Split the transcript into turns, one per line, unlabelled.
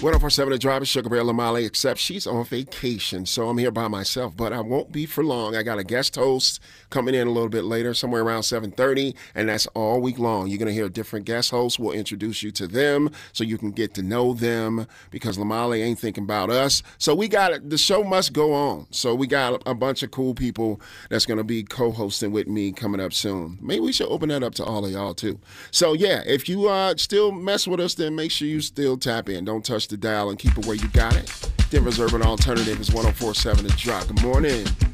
1047 The Drive, Sugar Bear Lamale, except she's on vacation, so I'm here by myself, but I won't be for long. I got a guest host coming in a little bit later, somewhere around 7:30, and that's all week long. You're going to hear different guest hosts. We'll introduce you to them so you can get to know them because Lamale ain't thinking about us. So the show must go on. So we got a bunch of cool people that's going to be co-hosting with me coming up soon. Maybe we should open that up to all of y'all too. So yeah, if you still mess with us, then make sure you still tap in. Don't touch the dial and keep it where you got it. Denver's Urban Alternative is 1047 The Drive. Good morning.